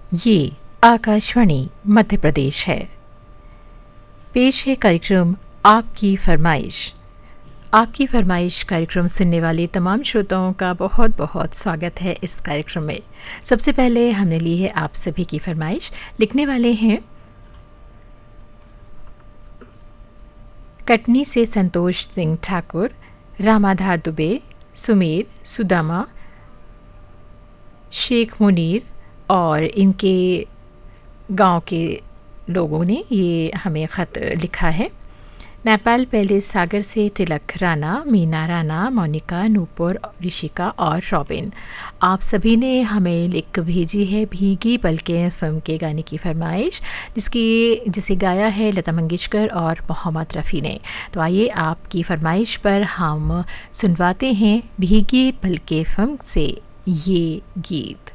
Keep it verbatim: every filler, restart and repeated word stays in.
ये आकाशवाणी मध्य प्रदेश है। पेश है कार्यक्रम आपकी फरमाइश। आपकी फरमाइश कार्यक्रम सुनने वाले तमाम श्रोताओं का बहुत बहुत स्वागत है इस कार्यक्रम में। सबसे पहले हमने ली है आप सभी की फरमाइश। लिखने वाले हैं कटनी से संतोष सिंह ठाकुर, रामाधार दुबे, सुमेर, सुदामा, शेख मुनीर और इनके गांव के लोगों ने ये हमें ख़त लिखा है। नेपाल पैलेस सागर से तिलक राणा, मीना राणा, मोनिका, नूपुर, ऋषिका और रॉबिन, आप सभी ने हमें लिख भेजी है भीगी पलकें फिल्म के गाने की फरमाइश, जिसकी जिसे गाया है लता मंगेशकर और मोहम्मद रफ़ी ने। तो आइए आपकी फरमाइश पर हम सुनवाते हैं भीगी पलकें फिल्म से ये गीत।